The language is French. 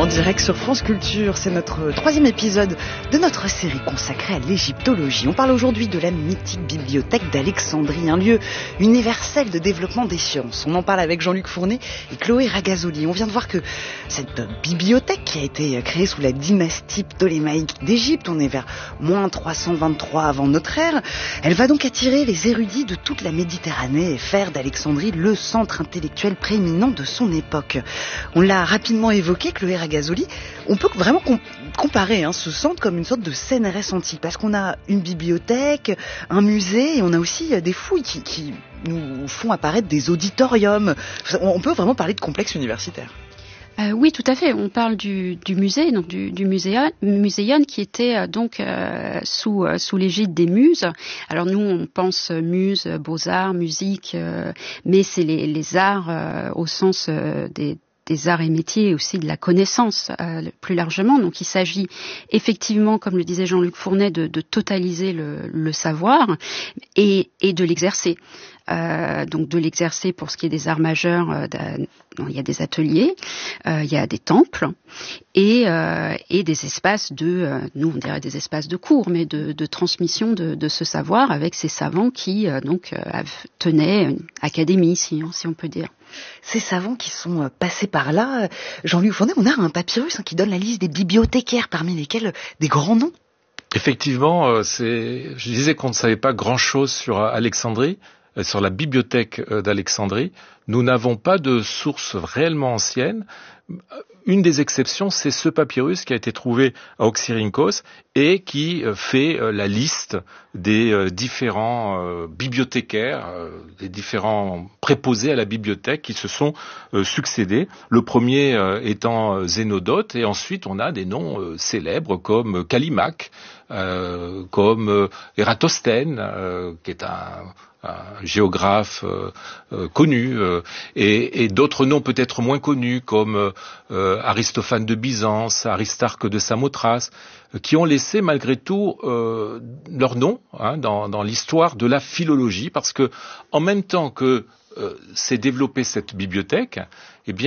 direct sur France Culture. C'est notre troisième épisode de notre série consacrée à l'égyptologie. On parle aujourd'hui de la mythique bibliothèque d'Alexandrie, un lieu universel de développement des sciences. On en parle avec Jean-Luc Fournet et Chloé Ragazoli. On vient de voir que cette bibliothèque qui a été créée sous la dynastie ptolémaïque d'Égypte, on est vers moins 323 avant notre ère, elle va donc attirer les érudits de toute la Méditerranée et faire d'Alexandrie le centre intellectuel prééminent de son époque. On l'a rapidement évoqué, Chloé Ragazoli, on peut vraiment comparer ce centre comme une sorte de CNRS antique, parce qu'on a une bibliothèque, un musée, et on a aussi des fouilles qui nous font apparaître des auditoriums. On peut vraiment parler de complexe universitaire. Oui, tout à fait. On parle du musée, donc du muséon qui était sous l'égide des muses. Alors nous, on pense muses, beaux-arts, musique, mais c'est les arts au sens des arts et métiers et aussi de la connaissance plus largement. Donc il s'agit effectivement, comme le disait Jean-Luc Fournet, de totaliser le savoir et de l'exercer. Donc de l'exercer pour ce qui est des arts majeurs, il y a des ateliers, il y a des temples et des espaces nous on dirait des espaces de cours, mais de transmission de ce savoir avec ces savants qui tenaient une académie, si on peut dire. Ces savants qui sont passés par là, Jean-Luc Fournet, on a un papyrus qui donne la liste des bibliothécaires, parmi lesquels des grands noms. Effectivement, je disais qu'on ne savait pas grand-chose sur Alexandrie, sur la bibliothèque d'Alexandrie. Nous n'avons pas de sources réellement anciennes. Une des exceptions, c'est ce papyrus qui a été trouvé à Oxyrhynchos et qui fait la liste des différents bibliothécaires, des différents préposés à la bibliothèque qui se sont succédés. Le premier étant Zénodote, et ensuite on a des noms célèbres comme Callimaque, comme Ératosthène, qui est un géographe connu, et d'autres noms peut-être moins connus comme Aristophane de Byzance, Aristarque de Samothrace, qui ont laissé malgré tout leur nom dans l'histoire de la philologie, parce que en même temps que s'est développée cette bibliothèque,